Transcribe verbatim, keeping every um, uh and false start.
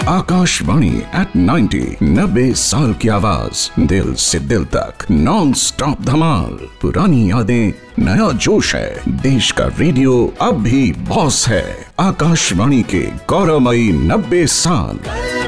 Akashvani eight ninety, नब्बे साल की आवाज, दिल से दिल तक, नॉन स्टॉप धमाल। पुरानी यादें, नया जोश है, देश का रेडियो अब भी बॉस है। आकाशवाणी के गौरवमयी नब्बे साल।